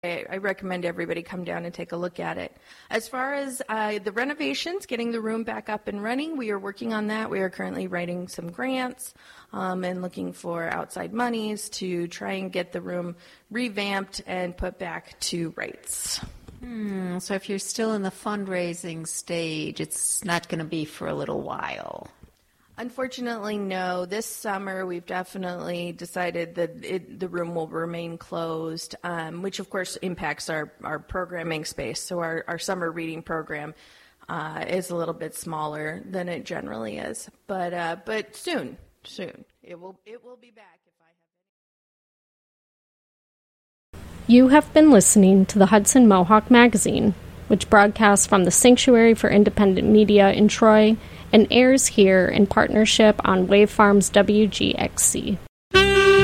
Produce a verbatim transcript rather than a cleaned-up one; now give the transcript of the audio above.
I, I recommend everybody come down and take a look at it. As far as uh, the renovations, getting the room back up and running, we are working on that. We are currently writing some grants um, and looking for outside monies to try and get the room revamped and put back to rights. Hmm, so if you're still in the fundraising stage, it's not going to be for a little while. Unfortunately, no. This summer, we've definitely decided that it, the room will remain closed, um, which of course impacts our, our programming space. So our, our summer reading program uh, is a little bit smaller than it generally is. But uh, but soon, soon it will it will be back. If I have. You have been listening to the Hudson Mohawk Magazine, which broadcasts from the Sanctuary for Independent Media in Troy and airs here in partnership on Wave Farms W G X C.